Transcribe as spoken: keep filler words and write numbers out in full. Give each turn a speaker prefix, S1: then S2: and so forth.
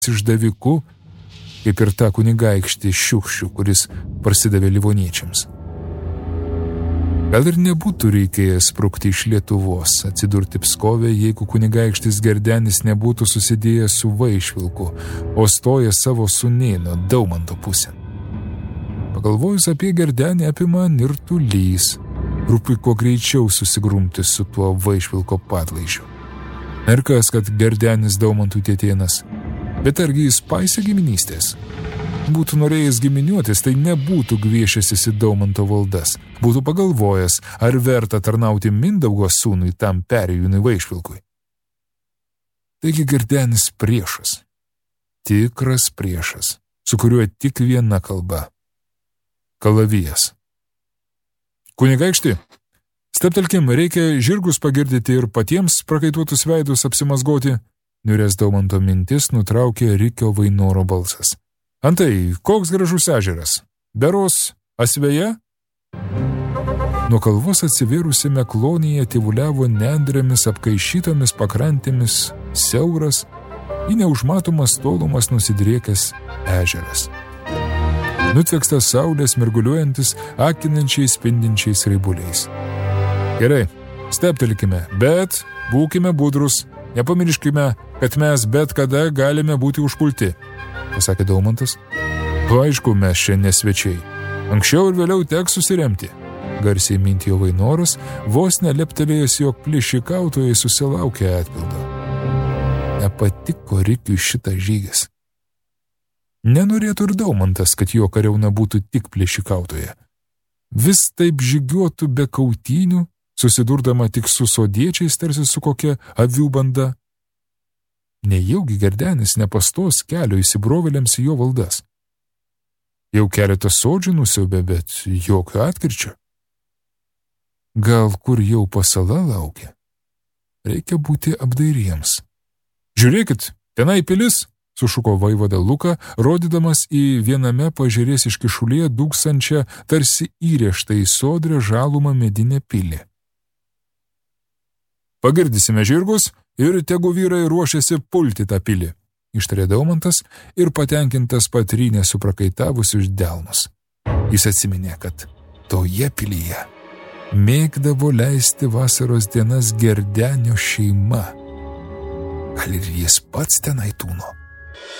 S1: išdaviku, kaip ir tą kunigaikštį Šiukščių, kuris parsidavė livoniečiams. Gal ir nebūtų reikėjęs sprukti iš Lietuvos, atsidurti Pskove, jeigu kunigaikštis Gerdenis nebūtų susidėjęs su Vaišvilku, o stojęs savo sūnėno Daumanto pusėn. Pagalvojus apie Gerdenį apima nirtulys, rūpi kuo greičiau susigrumti su tuo Vaišvilko padlaižiu. Ir kas, kad Gerdenis Daumantų tėtėnas, bet argi jis paisė giminystės? Būtų norėjęs giminiuotis, tai nebūtų gviešęsis į Daumanto valdas. Būtų pagalvojęs, ar verta tarnauti Mindaugo sūnui tam perėjūnui Vaišvilkui. Taigi Gerdenis priešas. Tikras priešas, su kuriuo tik viena kalba. Kalavijas. Kunigaikšti, steptelkim, reikia žirgus pagirdyti ir patiems prakaituotus veidus apsimazgoti. Niurės Daumanto mintis nutraukė Rikio Vainoro balsas. Antai, koks gražus ežeras? Beros Asveja? Nuo kalvos atsivėrusiame klonyje tyvuliavo nendrėmis apkaišytomis pakrantėmis siauras, į neužmatomas tolumas nusidriekęs ežeras. Nutvekstas saulės mirguliuojantis akinančiais spindinčiais raibuliais. Gerai, steptelkime, bet būkime budrus, nepamirškime, kad mes bet kada galime būti užpulti, pasakė Daumantas. Aišku, mes čia nesvečiai. Anksčiau ir vėliau teks susiremti. Garsiai mintijo Vainoras, vos neleptelėjęs, jog plėšikautojai susilaukė atpildo. Nepatiko Rikiui šitas žygis. Nenorėtų ir Daumantas, kad jo kariauna būtų tik plėšikautoje. Vis taip žygiuotų be kautynių, susidurdama tik su sodiečiais, tarsi su kokia avių banda. Nejaugi Gerdenis nepastos kelio įsibrovėliams į jo valdas. Jau keletą sodžių nusiaubė, bet jokio atkirčio. Gal kur jau pasala laukia? Reikia būti apdairiems. Žiūrėkit, tenai pilis, sušuko vaivada Luka, rodydamas į viename pažerės iškišulėje dūksančią tarsi įrėžtą į sodrę žalumą medinę pilį. Pagirdysime žirgus ir tegu vyrai ruošiasi pulti tą pilį, ištarė Daumantas ir patenkintas patrynė suprakaitavusius delnus. Jis atsiminė, kad toje pilyje mėgdavo leisti vasaros dienas Gerdenio šeima. Gal ir jis pats tenai tūno.